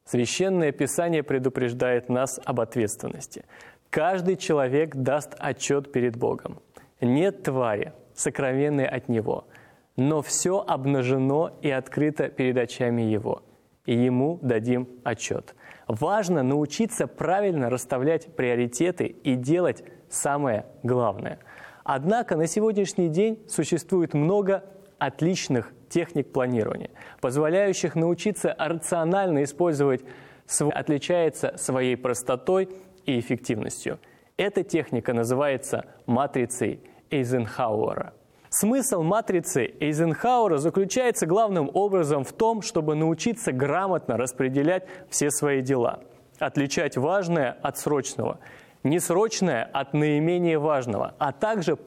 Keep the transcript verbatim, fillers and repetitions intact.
Священное Писание предупреждает нас об ответственности. Каждый человек даст отчет перед Богом. Нет твари, сокровенной от Него, но все обнажено и открыто перед очами Его, и Ему дадим отчет. Важно научиться правильно расставлять приоритеты и делать самое главное. Однако на сегодняшний день существует много отличных техник планирования, позволяющих научиться рационально использовать, отличается своей простотой и эффективностью. Эта техника называется матрицей Эйзенхауэра. Смысл матрицы Эйзенхауэра заключается главным образом в том, чтобы научиться грамотно распределять все свои дела, отличать важное от срочного, несрочное от наименее важного, а также